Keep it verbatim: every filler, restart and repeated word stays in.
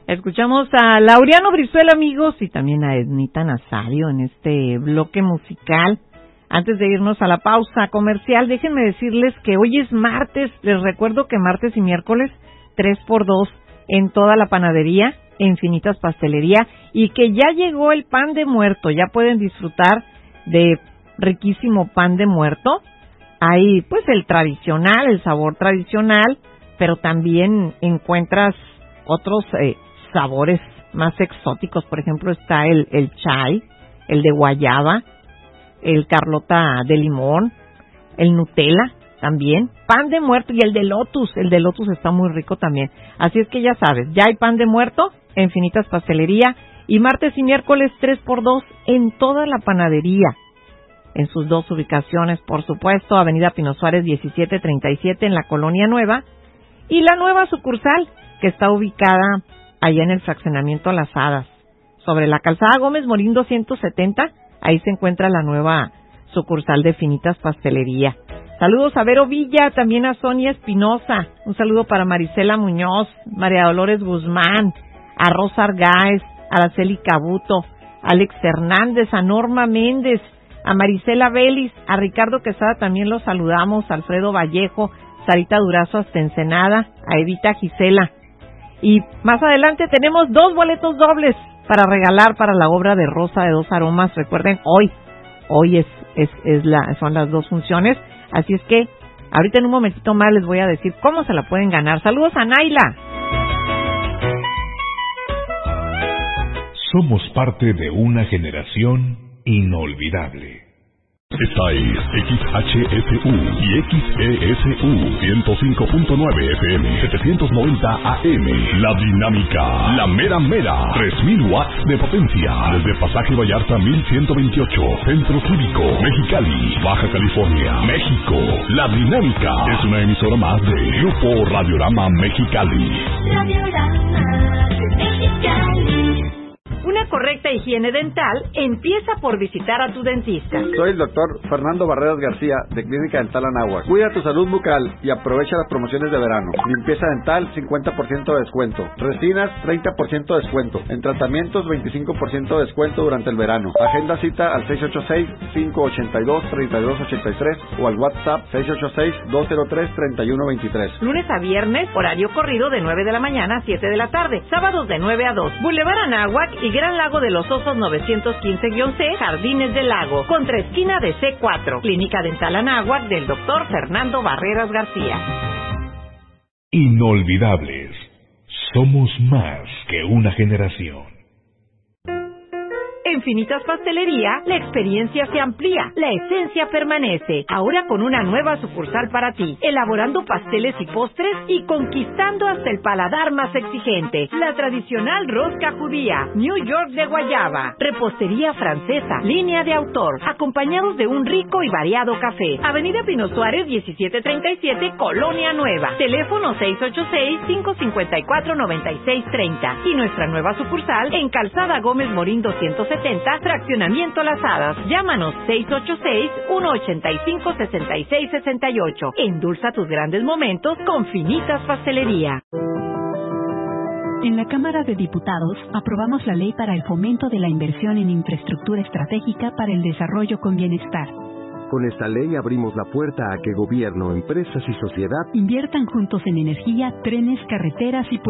Escuchamos a Laureano Brizuela, amigos, y también a Ednita Nazario en este bloque musical. Antes de irnos a la pausa comercial, déjenme decirles que hoy es martes. Les recuerdo que martes y miércoles, tres por dos en toda la panadería, Infinitas Pastelería, y que ya llegó el pan de muerto. Ya pueden disfrutar de riquísimo pan de muerto. Hay, pues, el tradicional, el sabor tradicional, pero también encuentras otros eh, sabores más exóticos. Por ejemplo, está el, el chai, el de guayaba, el Carlota de limón, el Nutella también, pan de muerto y el de Lotus. El de Lotus está muy rico también. Así es que ya sabes, ya hay pan de muerto en Infinitas Pastelería, y martes y miércoles tres por dos en toda la panadería, en sus dos ubicaciones, por supuesto, Avenida Pino Suárez diecisiete treinta y siete en la Colonia Nueva, y la nueva sucursal que está ubicada allá en el fraccionamiento Las Hadas, sobre la calzada Gómez Morín doscientos setenta. Ahí se encuentra la nueva sucursal de Infinitas Pastelería. Saludos a Vero Villa, también a Sonia Espinosa. Un saludo para Marisela Muñoz, María Dolores Guzmán, a Rosa Argáez, a Araceli Cabuto, a Alex Hernández, a Norma Méndez, a Marisela Vélez, a Ricardo Quesada también los saludamos, a Alfredo Vallejo, Sarita Durazo hasta Ensenada, a Evita Gisela. Y más adelante tenemos dos boletos dobles para regalar para la obra de Rosa de Dos Aromas. Recuerden, hoy, hoy es, es, es la, son las dos funciones, así es que ahorita en un momentito más les voy a decir cómo se la pueden ganar. Saludos a Naila. Somos parte de una generación inolvidable. Esta es X H F U y X E S U ciento cinco punto nueve F M, setecientos noventa A M. La dinámica, la mera mera, tres mil watts de potencia. Desde Pasaje Vallarta mil ciento veintiocho, Centro Cívico, Mexicali, Baja California, México. La dinámica es una emisora más de Grupo Radiorama Mexicali. Radiorama Mexicali. Una correcta higiene dental empieza por visitar a tu dentista. Soy el doctor Fernando Barreras García, de Clínica Dental Anáhuac. Cuida tu salud bucal y aprovecha las promociones de verano. Limpieza dental, cincuenta por ciento de descuento. Resinas, treinta por ciento de descuento. En tratamientos, veinticinco por ciento de descuento durante el verano. Agenda cita al seis ocho seis, cinco ocho dos, tres dos ocho tres o al WhatsApp seis ocho seis, dos cero tres, tres uno dos tres. Lunes a viernes, horario corrido de nueve de la mañana a siete de la tarde. Sábados de nueve a dos. Boulevard Anáhuac y Gran Lago de los Osos novecientos quince C, Jardines del Lago, contra esquina de C cuatro. Clínica Dental Anáhuac del doctor Fernando Barreras García. Inolvidables. Somos más que una generación. En Infinitas Pastelería, la experiencia se amplía, la esencia permanece. Ahora con una nueva sucursal para ti, elaborando pasteles y postres y conquistando hasta el paladar más exigente. La tradicional rosca judía, New York de guayaba, repostería francesa, línea de autor, acompañados de un rico y variado café. Avenida Pino Suárez diecisiete treinta y siete, Colonia Nueva. Teléfono seis ocho seis, cinco cinco cuatro, nueve seis tres cero. Y nuestra nueva sucursal en Calzada Gómez Morín doscientos setenta, Fraccionamiento Las Hadas. Llámanos seis ocho seis, uno ocho cinco, seis seis seis ocho. Endulza tus grandes momentos con Finitas Pastelería. En la Cámara de Diputados aprobamos la ley para el fomento de la inversión en infraestructura estratégica para el desarrollo con bienestar. Con esta ley abrimos la puerta a que gobierno, empresas y sociedad inviertan juntos en energía, trenes, carreteras y